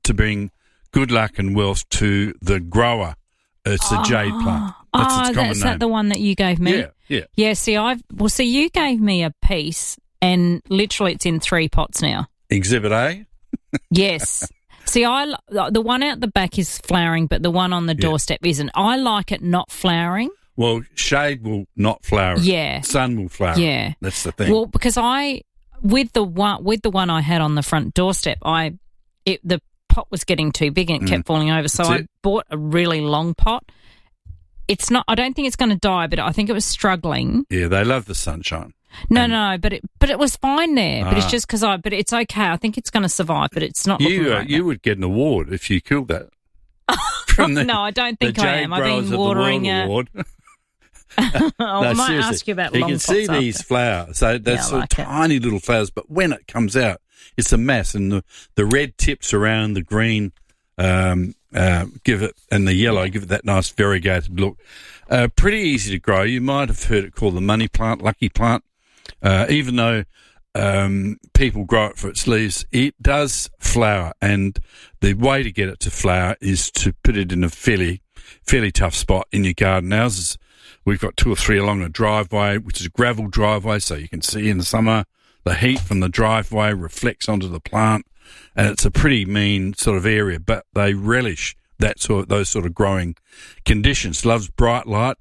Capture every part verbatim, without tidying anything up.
to bring good luck and wealth to the grower. It's a oh, jade plant. That's oh, its common that's name. that the one that you gave me? Yeah, yeah. Yeah, see, I've, well, see, you gave me a piece and literally it's in three pots now. Exhibit A? Yes. See, I the one out the back is flowering, but the one on the doorstep yeah. isn't. I like it not flowering. Well, shade will not flower. Yeah. Sun will flower. Yeah. That's the thing. Well, because I with the one with the one I had on the front doorstep, I it the pot was getting too big and it mm. kept falling over, so That's I it. bought a really long pot. It's not. I don't think it's going to die, but I think it was struggling. Yeah, they love the sunshine. No, and no, but it but it was fine there. Ah. But it's just because I. But it's okay. I think it's going to survive. But it's not. You uh, right you now. would get an award if you killed that. From the, no, I don't think I am. I've been Growers watering of the World a. Award. oh, no, I might seriously. ask you about you long can see pots these after. flowers. So they're Yeah, sort like of tiny little flowers, but when it comes out, it's a mass, and the, the red tips around the green um, uh, give it, and the yellow give it that nice variegated look. Uh, pretty easy to grow. You might have heard it called the money plant, lucky plant. Uh, even though um, people grow it for its leaves, it does flower, and the way to get it to flower is to put it in a fairly, fairly tough spot in your garden. Ours is, we've got two or three along a driveway, which is a gravel driveway, so you can see in the summer the heat from the driveway reflects onto the plant, and it's a pretty mean sort of area, but they relish that sort, those sort of growing conditions. Loves bright light.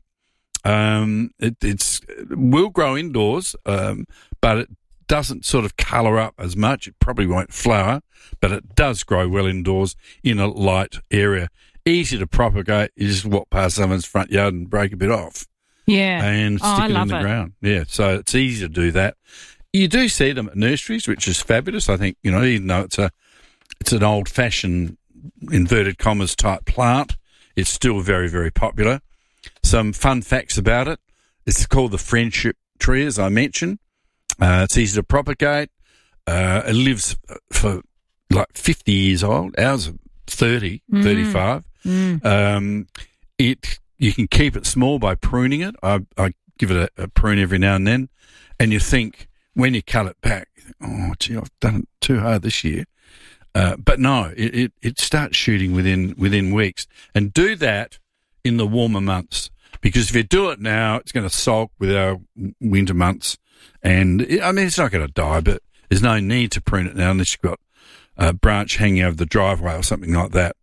Um, it, it's it will grow indoors, um, but it doesn't sort of colour up as much. It probably won't flower, but it does grow well indoors in a light area. Easy to propagate. You just walk past someone's front yard and break a bit off. Yeah. And stick oh, it in the it. ground. Yeah, so it's easy to do that. You do see them at nurseries, which is fabulous. I think, you know, even though it's a it's an old-fashioned, inverted commas, type plant, it's still very, very popular. Some fun facts about it. It's called the friendship tree, as I mentioned. Uh, it's easy to propagate. Uh, it lives for like fifty years old. Ours are thirty, mm. thirty-five. Mm. Um, it you can keep it small by pruning it. I, I give it a, a prune every now and then. And you think, when you cut it back, you think, oh, gee, I've done it too hard this year. Uh, but no, it, it, it starts shooting within within weeks. And do that in the warmer months, because if you do it now, it's going to sulk with our winter months. And, it, I mean, it's not going to die, but there's no need to prune it now unless you've got a branch hanging over the driveway or something like that.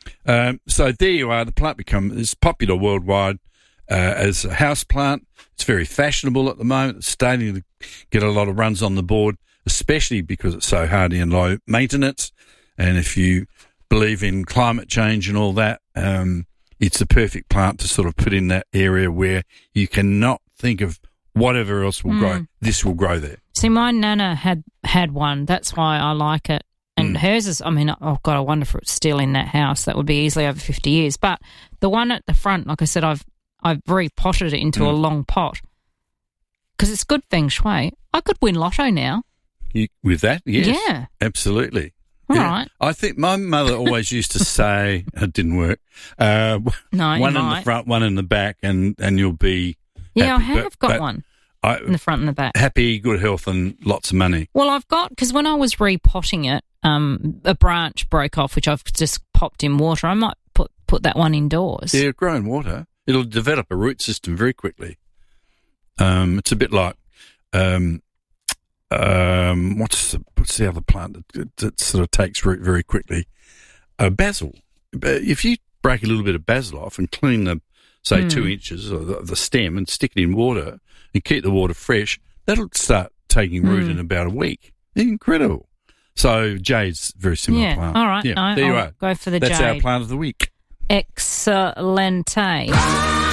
Um, so there you are. The plant become is popular worldwide uh, as a house plant. It's very fashionable at the moment. It's starting to get a lot of runs on the board, especially because it's so hardy and low maintenance. And if you believe in climate change and all that, um, it's the perfect plant to sort of put in that area where you cannot think of whatever else will mm. grow. This will grow there. See, my nana had, had one. That's why I like it. And mm. hers is, I mean, oh, God, I wonder if it's still in that house. That would be easily over fifty years. But the one at the front, like I said, I've I've repotted it into mm. a long pot because it's good feng shui. I could win lotto now. You, with that? Yes. Yeah. Absolutely. All yeah. right. I think my mother always used to say, it didn't work, uh, no, one in might. the front, one in the back, and, and you'll be Yeah, happy. I have but, got but one I, in the front and the back. Happy, good health, and lots of money. Well, I've got, because when I was repotting it, um, a branch broke off, which I've just popped in water. I might put, put that one indoors. Yeah, grow in water. It'll develop a root system very quickly. Um, it's a bit like, um, um, what's the, what's the other plant that, that sort of takes root very quickly? Uh, basil. If you break a little bit of basil off and clean the, say, mm. two inches of the, the stem and stick it in water and keep the water fresh, that'll start taking root mm. in about a week. Incredible. So jade's a very similar yeah. plant. All right. Yeah, No, there you I'll are. Go for the That's jade. That's our plant of the week. Excellente.